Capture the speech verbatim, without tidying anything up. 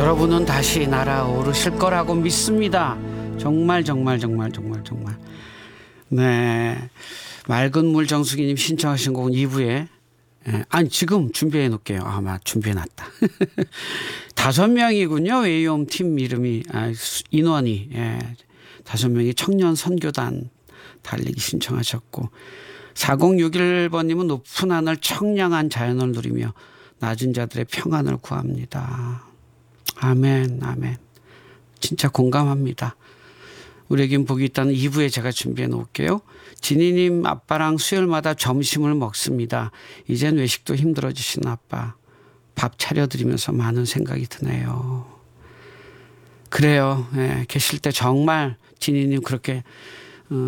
여러분은 다시 날아오르실 거라고 믿습니다. 정말 정말 정말 정말 정말. 네, 맑은 물 정수기님 신청하신 곡은 이 부에 예, 아니 지금 준비해 놓을게요. 아마 준비해 놨다. 다섯 명이군요. 웨이홈 팀 이름이 아, 인원이 예, 다섯 명이 청년 선교단 달리기 신청하셨고 사공육일 번님은 높은 하늘 청량한 자연을 누리며 낮은 자들의 평안을 구합니다. 아멘 아멘. 진짜 공감합니다. 우리에겐 복이 있다는 이 부에 제가 준비해 놓을게요. 진희님 아빠랑 수요일마다 점심을 먹습니다. 이젠 외식도 힘들어지신 아빠. 밥 차려드리면서 많은 생각이 드네요. 그래요. 예, 계실 때 정말 진희님 그렇게